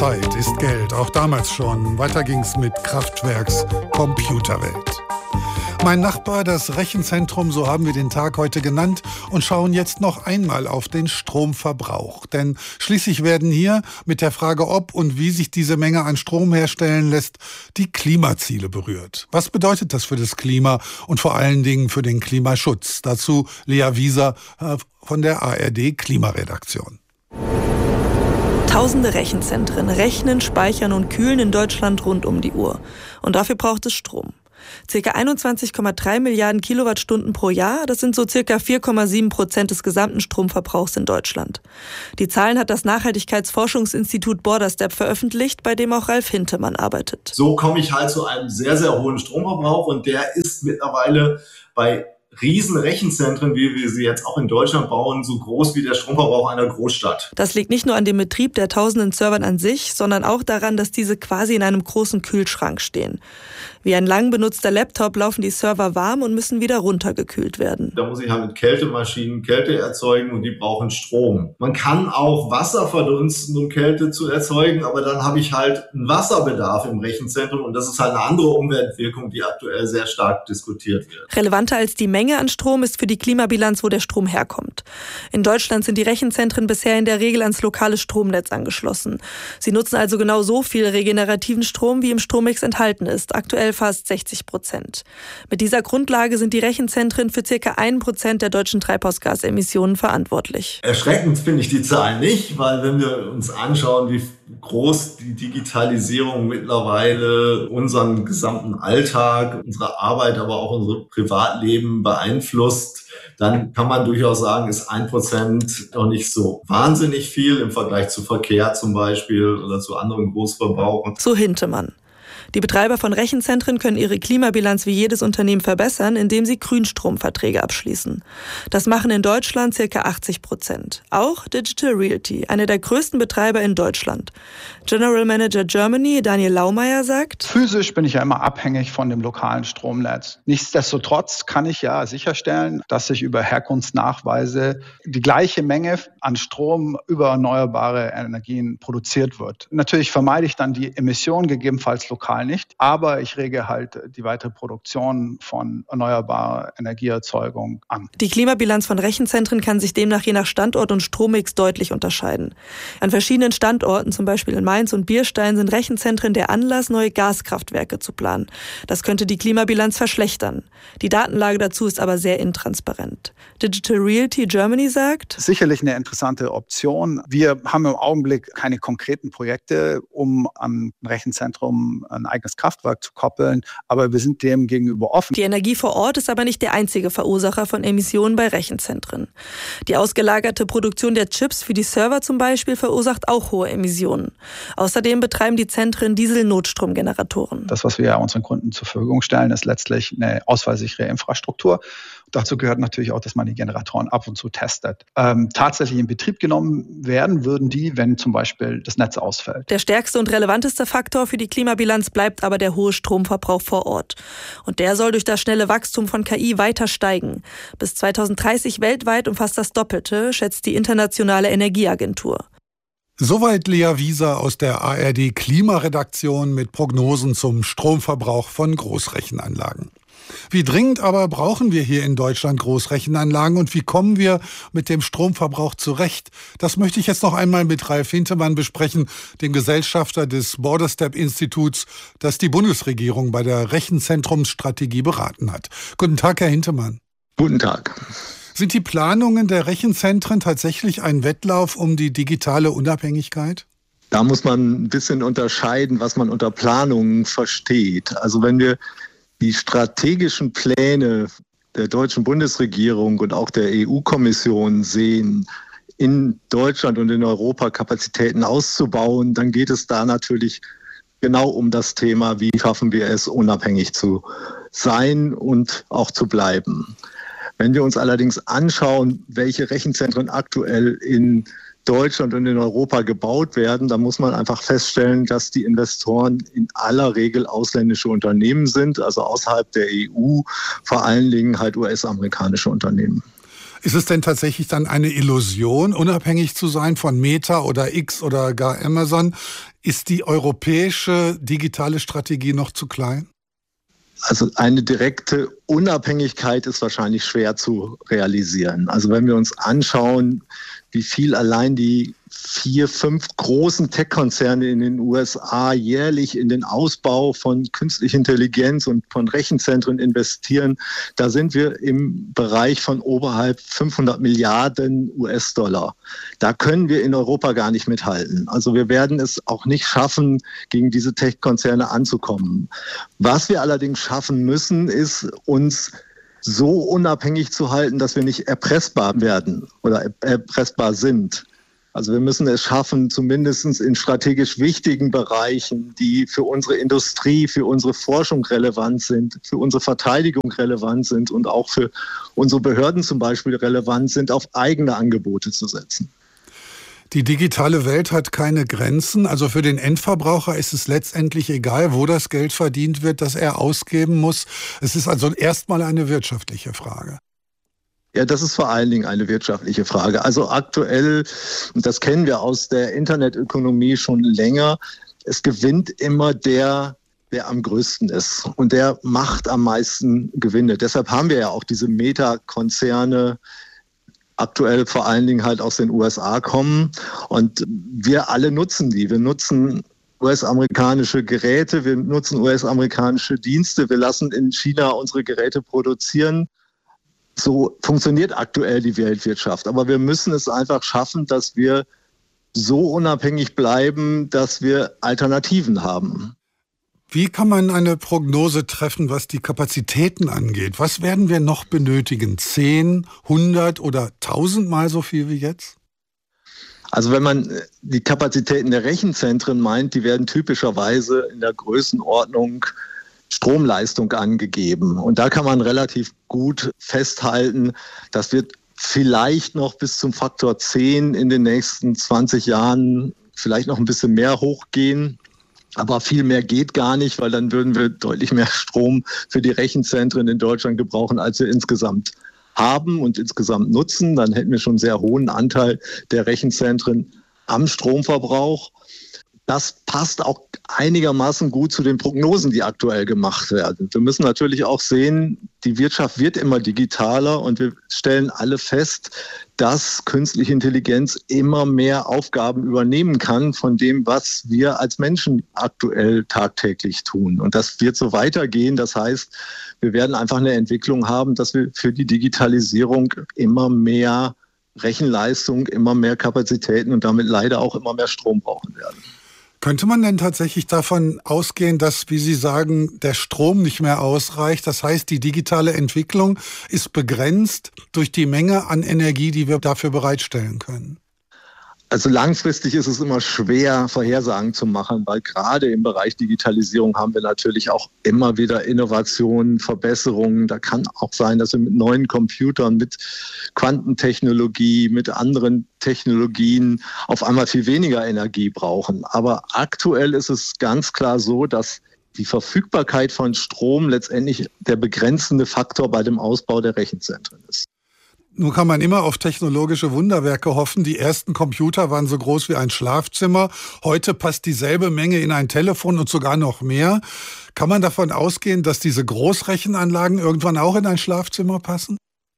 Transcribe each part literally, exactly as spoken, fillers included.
Zeit ist Geld, auch damals schon. Weiter ging's mit Kraftwerks Computerwelt. Mein Nachbar, das Rechenzentrum, so haben wir den Tag heute genannt, und schauen jetzt noch einmal auf den Stromverbrauch. Denn schließlich werden hier mit der Frage, ob und wie sich diese Menge an Strom herstellen lässt, die Klimaziele berührt. Was bedeutet das für das Klima und vor allen Dingen für den Klimaschutz? Dazu Lea Wieser von der A R D Klimaredaktion. Tausende Rechenzentren rechnen, speichern und kühlen in Deutschland rund um die Uhr. Und dafür braucht es Strom. Circa einundzwanzig Komma drei Milliarden Kilowattstunden pro Jahr, das sind so circa vier Komma sieben Prozent des gesamten Stromverbrauchs in Deutschland. Die Zahlen hat das Nachhaltigkeitsforschungsinstitut Borderstep veröffentlicht, bei dem auch Ralf Hintemann arbeitet. So komme ich halt zu einem sehr, sehr hohen Stromverbrauch, und der ist mittlerweile bei riesen Rechenzentren, wie wir sie jetzt auch in Deutschland bauen, so groß wie der Stromverbrauch einer Großstadt. Das liegt nicht nur an dem Betrieb der tausenden Servern an sich, sondern auch daran, dass diese quasi in einem großen Kühlschrank stehen. Wie ein lang benutzter Laptop laufen die Server warm und müssen wieder runtergekühlt werden. Da muss ich halt mit Kältemaschinen Kälte erzeugen, und die brauchen Strom. Man kann auch Wasser verdunsten, um Kälte zu erzeugen, aber dann habe ich halt einen Wasserbedarf im Rechenzentrum, und das ist halt eine andere Umweltwirkung, die aktuell sehr stark diskutiert wird. Relevanter als die Menge an Strom ist für die Klimabilanz, wo der Strom herkommt. In Deutschland sind die Rechenzentren bisher in der Regel ans lokale Stromnetz angeschlossen. Sie nutzen also genau so viel regenerativen Strom, wie im Strommix enthalten ist, aktuell fast sechzig Prozent. Mit dieser Grundlage sind die Rechenzentren für circa ein Prozent der deutschen Treibhausgasemissionen verantwortlich. Erschreckend finde ich die Zahlen nicht, weil wenn wir uns anschauen, wie groß die Digitalisierung mittlerweile unseren gesamten Alltag, unsere Arbeit, aber auch unser Privatleben beeinflusst, dann kann man durchaus sagen, ist ein Prozent noch nicht so wahnsinnig viel im Vergleich zu Verkehr zum Beispiel oder zu anderen Großverbrauchern. So Hintemann. Die Betreiber von Rechenzentren können ihre Klimabilanz wie jedes Unternehmen verbessern, indem sie Grünstromverträge abschließen. Das machen in Deutschland ca. achtzig Prozent. Auch Digital Realty, einer der größten Betreiber in Deutschland. General Manager Germany, Daniel Laumeier, sagt: Physisch bin ich ja immer abhängig von dem lokalen Stromnetz. Nichtsdestotrotz kann ich ja sicherstellen, dass ich über Herkunftsnachweise die gleiche Menge an Strom über erneuerbare Energien produziert wird. Natürlich vermeide ich dann die Emissionen gegebenenfalls lokal nicht, aber ich rege halt die weitere Produktion von erneuerbarer Energieerzeugung an. Die Klimabilanz von Rechenzentren kann sich demnach je nach Standort und Strommix deutlich unterscheiden. An verschiedenen Standorten, zum Beispiel in Mainz und Bierstein, sind Rechenzentren der Anlass, neue Gaskraftwerke zu planen. Das könnte die Klimabilanz verschlechtern. Die Datenlage dazu ist aber sehr intransparent. Digital Realty Germany sagt: Sicherlich eine interessante Option. Wir haben im Augenblick keine konkreten Projekte, um am Rechenzentrum ein eigenes Kraftwerk zu koppeln, aber wir sind dem gegenüber offen. Die Energie vor Ort ist aber nicht der einzige Verursacher von Emissionen bei Rechenzentren. Die ausgelagerte Produktion der Chips für die Server zum Beispiel verursacht auch hohe Emissionen. Außerdem betreiben die Zentren Diesel-Notstromgeneratoren. Das, was wir unseren Kunden zur Verfügung stellen, ist letztlich eine ausfallsichere Infrastruktur. Dazu gehört natürlich auch, dass man die Generatoren ab und zu testet. Ähm, tatsächlich in Betrieb genommen werden würden die, wenn zum Beispiel das Netz ausfällt. Der stärkste und relevanteste Faktor für die Klimabilanz bleibt aber der hohe Stromverbrauch vor Ort. Und der soll durch das schnelle Wachstum von K I weiter steigen. Bis zweitausenddreißig weltweit um fast das Doppelte, schätzt die Internationale Energieagentur. Soweit Lea Wieser aus der A R D Klimaredaktion mit Prognosen zum Stromverbrauch von Großrechenanlagen. Wie dringend aber brauchen wir hier in Deutschland Großrechenanlagen, und wie kommen wir mit dem Stromverbrauch zurecht? Das möchte ich jetzt noch einmal mit Ralf Hintemann besprechen, dem Gesellschafter des Borderstep-Instituts, das die Bundesregierung bei der Rechenzentrumsstrategie beraten hat. Guten Tag, Herr Hintemann. Guten Tag. Sind die Planungen der Rechenzentren tatsächlich ein Wettlauf um die digitale Unabhängigkeit? Da muss man ein bisschen unterscheiden, was man unter Planungen versteht. Also wenn wir die strategischen Pläne der deutschen Bundesregierung und auch der E U-Kommission sehen, in Deutschland und in Europa Kapazitäten auszubauen, dann geht es da natürlich genau um das Thema, wie schaffen wir es, unabhängig zu sein und auch zu bleiben. Wenn wir uns allerdings anschauen, welche Rechenzentren aktuell in Deutschland und in Europa gebaut werden, dann muss man einfach feststellen, dass die Investoren in aller Regel ausländische Unternehmen sind, also außerhalb der E U, vor allen Dingen halt U S-amerikanische Unternehmen. Ist es denn tatsächlich dann eine Illusion, unabhängig zu sein von Meta oder X oder gar Amazon? Ist die europäische digitale Strategie noch zu klein? Also eine direkte Unabhängigkeit ist wahrscheinlich schwer zu realisieren. Also wenn wir uns anschauen, wie viel allein die vier, fünf großen Tech-Konzerne in den U S A jährlich in den Ausbau von künstlicher Intelligenz und von Rechenzentren investieren, da sind wir im Bereich von oberhalb fünfhundert Milliarden U S-Dollar. Da können wir in Europa gar nicht mithalten. Also wir werden es auch nicht schaffen, gegen diese Tech-Konzerne anzukommen. Was wir allerdings schaffen müssen, ist uns so unabhängig zu halten, dass wir nicht erpressbar werden oder erpressbar sind. Also wir müssen es schaffen, zumindest in strategisch wichtigen Bereichen, die für unsere Industrie, für unsere Forschung relevant sind, für unsere Verteidigung relevant sind und auch für unsere Behörden zum Beispiel relevant sind, auf eigene Angebote zu setzen. Die digitale Welt hat keine Grenzen. Also für den Endverbraucher ist es letztendlich egal, wo das Geld verdient wird, das er ausgeben muss. Es ist also erstmal eine wirtschaftliche Frage. Ja, das ist vor allen Dingen eine wirtschaftliche Frage. Also aktuell, und das kennen wir aus der Internetökonomie schon länger, es gewinnt immer der, der am größten ist und der macht am meisten Gewinne. Deshalb haben wir ja auch diese Meta-Konzerne, aktuell vor allen Dingen halt aus den U S A kommen, und wir alle nutzen die. Wir nutzen U S-amerikanische Geräte, wir nutzen U S-amerikanische Dienste, wir lassen in China unsere Geräte produzieren. So funktioniert aktuell die Weltwirtschaft. Aber wir müssen es einfach schaffen, dass wir so unabhängig bleiben, dass wir Alternativen haben. Wie kann man eine Prognose treffen, was die Kapazitäten angeht? Was werden wir noch benötigen? Zehn, hundert oder tausendmal so viel wie jetzt? Also wenn man die Kapazitäten der Rechenzentren meint, die werden typischerweise in der Größenordnung Stromleistung angegeben. Und da kann man relativ gut festhalten, das wird vielleicht noch bis zum Faktor zehn in den nächsten zwanzig Jahren vielleicht noch ein bisschen mehr hochgehen. Aber viel mehr geht gar nicht, weil dann würden wir deutlich mehr Strom für die Rechenzentren in Deutschland gebrauchen, als wir insgesamt haben und insgesamt nutzen. Dann hätten wir schon einen sehr hohen Anteil der Rechenzentren am Stromverbrauch. Das passt auch einigermaßen gut zu den Prognosen, die aktuell gemacht werden. Wir müssen natürlich auch sehen, die Wirtschaft wird immer digitaler und wir stellen alle fest, dass künstliche Intelligenz immer mehr Aufgaben übernehmen kann von dem, was wir als Menschen aktuell tagtäglich tun. Und das wird so weitergehen. Das heißt, wir werden einfach eine Entwicklung haben, dass wir für die Digitalisierung immer mehr Rechenleistung, immer mehr Kapazitäten und damit leider auch immer mehr Strom brauchen werden. Könnte man denn tatsächlich davon ausgehen, dass, wie Sie sagen, der Strom nicht mehr ausreicht? Das heißt, die digitale Entwicklung ist begrenzt durch die Menge an Energie, die wir dafür bereitstellen können. Also langfristig ist es immer schwer, Vorhersagen zu machen, weil gerade im Bereich Digitalisierung haben wir natürlich auch immer wieder Innovationen, Verbesserungen. Da kann auch sein, dass wir mit neuen Computern, mit Quantentechnologie, mit anderen Technologien auf einmal viel weniger Energie brauchen. Aber aktuell ist es ganz klar so, dass die Verfügbarkeit von Strom letztendlich der begrenzende Faktor bei dem Ausbau der Rechenzentren ist. Nun kann man immer auf technologische Wunderwerke hoffen. Die ersten Computer waren so groß wie ein Schlafzimmer. Heute passt dieselbe Menge in ein Telefon und sogar noch mehr. Kann man davon ausgehen, dass diese Großrechenanlagen irgendwann auch in ein Schlafzimmer passen?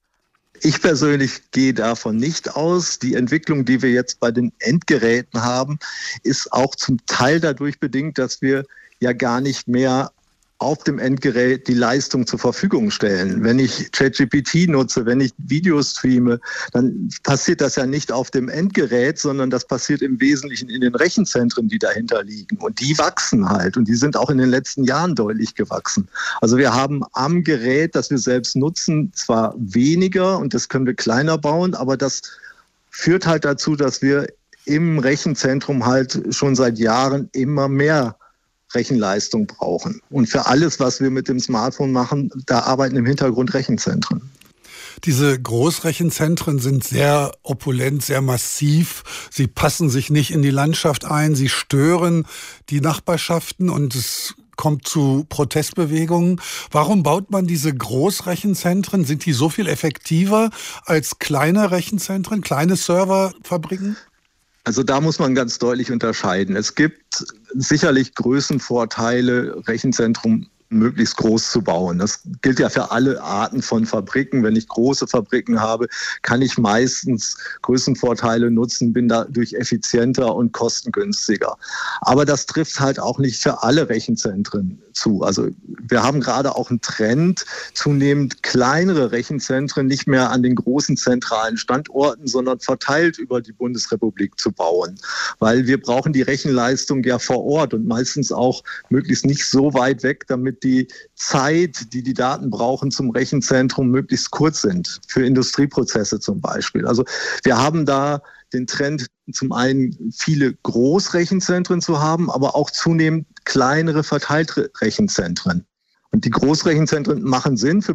Ich persönlich gehe davon nicht aus. Die Entwicklung, die wir jetzt bei den Endgeräten haben, ist auch zum Teil dadurch bedingt, dass wir ja gar nicht mehr auf dem Endgerät die Leistung zur Verfügung stellen. Wenn ich ChatGPT nutze, wenn ich Videos streame, dann passiert das ja nicht auf dem Endgerät, sondern das passiert im Wesentlichen in den Rechenzentren, die dahinter liegen. Und die wachsen halt. Und die sind auch in den letzten Jahren deutlich gewachsen. Also wir haben am Gerät, das wir selbst nutzen, zwar weniger und das können wir kleiner bauen, aber das führt halt dazu, dass wir im Rechenzentrum halt schon seit Jahren immer mehr Rechenleistung brauchen. Und für alles, was wir mit dem Smartphone machen, da arbeiten im Hintergrund Rechenzentren. Diese Großrechenzentren sind sehr opulent, sehr massiv. Sie passen sich nicht in die Landschaft ein, sie stören die Nachbarschaften und es kommt zu Protestbewegungen. Warum baut man diese Großrechenzentren? Sind die so viel effektiver als kleine Rechenzentren, kleine Serverfabriken? Also da muss man ganz deutlich unterscheiden. Es gibt sicherlich Größenvorteile, Rechenzentrum möglichst groß zu bauen. Das gilt ja für alle Arten von Fabriken. Wenn ich große Fabriken habe, kann ich meistens Größenvorteile nutzen, bin dadurch effizienter und kostengünstiger. Aber das trifft halt auch nicht für alle Rechenzentren zu. Also wir haben gerade auch einen Trend, zunehmend kleinere Rechenzentren nicht mehr an den großen zentralen Standorten, sondern verteilt über die Bundesrepublik zu bauen. Weil wir brauchen die Rechenleistung ja vor Ort und meistens auch möglichst nicht so weit weg, damit die Zeit, die die Daten brauchen zum Rechenzentrum, möglichst kurz sind, für Industrieprozesse zum Beispiel. Also wir haben da den Trend, zum einen viele Großrechenzentren zu haben, aber auch zunehmend kleinere verteilte Rechenzentren. Und die Großrechenzentren machen Sinn für